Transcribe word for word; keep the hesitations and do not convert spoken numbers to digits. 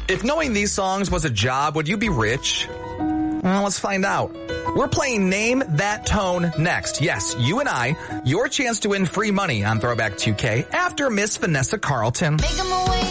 If knowing these songs was a job, would you be rich? Well, let's find out. We're playing Name That Tone next. Yes, you and I, your chance to win free money on Throwback two K after Miss Vanessa Carlton. Make 'em away.